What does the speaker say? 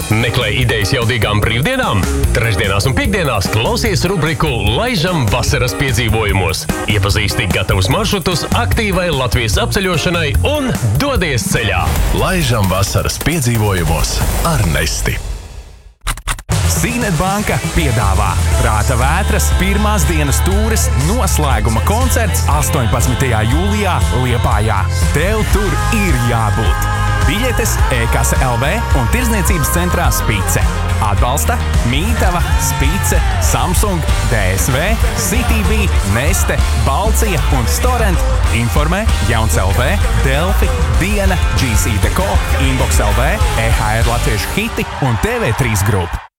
Meklē idejas jaudīgām brīvdienām? Trešdienās un piekdienās klausies rubriku Laižam vasaras piedzīvojumos. Iepazīsti gatavus maršrutus aktīvai Latvijas apceļošanai un dodies ceļā. Laižam vasaras piedzīvojumos ar Nesti. Zīnet banka piedāvā Prāta vētras pirmās dienas tūres noslēguma koncerts 18. jūlijā Liepājā. Tev tur ir jābūt! Biļetes e-kase LV un tirdzniecības centrā Spice. Atbalsta Mītava, Spice, Samsung, DSV, CTV, Neste, Balcija un Storent. Informē Jauns LV, Delfi, Diena, GC Deko, Inbox LV, EHR Latviešu hiti un TV3 grupa.